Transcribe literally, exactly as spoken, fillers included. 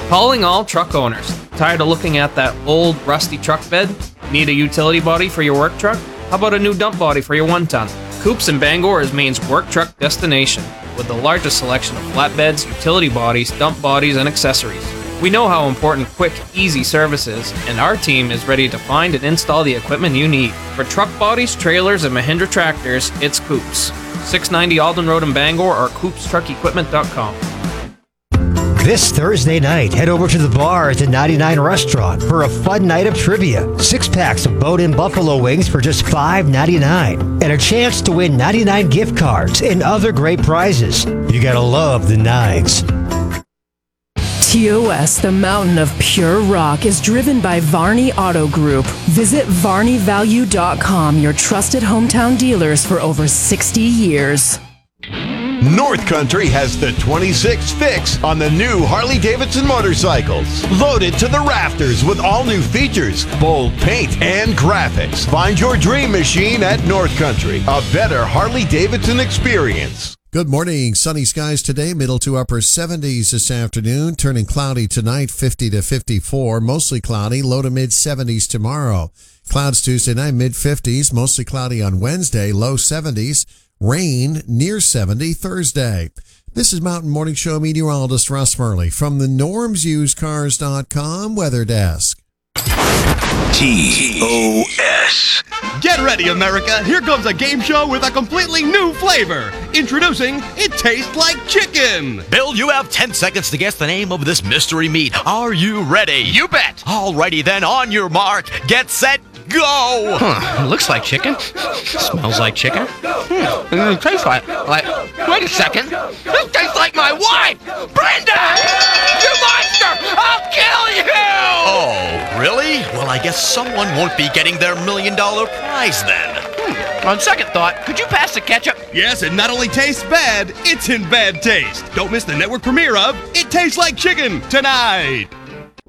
Calling all truck owners. Tired of looking at that old, rusty truck bed? Need a utility body for your work truck? How about a new dump body for your one-ton? Coops in Bangor is Maine's work truck destination, with the largest selection of flatbeds, utility bodies, dump bodies, and accessories. We know how important quick, easy service is, and our team is ready to find and install the equipment you need. For truck bodies, trailers, and Mahindra tractors, it's Coops. six ninety Alden Road in Bangor or coops truck equipment dot com. This Thursday night, head over to the bar at the ninety-nine Restaurant for a fun night of trivia. Six packs of bone-in buffalo wings for just five ninety-nine. And a chance to win ninety-nine gift cards and other great prizes. You gotta love the nines. T O S, the mountain of pure rock, is driven by Varney Auto Group. Visit varney value dot com, your trusted hometown dealers for over sixty years. North Country has the twenty-six fix on the new Harley-Davidson motorcycles. Loaded to the rafters with all new features, bold paint, and graphics. Find your dream machine at North Country. A better Harley-Davidson experience. Good morning. Sunny skies today, middle to upper seventies this afternoon, turning cloudy tonight, fifty to fifty-four, mostly cloudy, low to mid seventies tomorrow. Clouds Tuesday night, mid fifties, mostly cloudy on Wednesday, low seventies, rain near seventy Thursday. This is Mountain Morning Show meteorologist Russ Murley from the norms used cars dot com weather desk. T O S. Get ready, America. Here comes a game show with a completely new flavor. Introducing It Tastes Like Chicken. Bill, you have ten seconds to guess the name of this mystery meat. Are you ready? You bet. Alrighty then, on your mark, get set, go! Huh, it looks like chicken. Smells like chicken. Hmm, it tastes like, like, wait a second. This tastes like my wife! Brenda! You monster! I'll kill you! Oh, really? Well, I guess someone won't be getting their million dollar prize then. Hmm. On second thought, could you pass the ketchup? Yes, it not only tastes bad, it's in bad taste. Don't miss the network premiere of It Tastes Like Chicken tonight.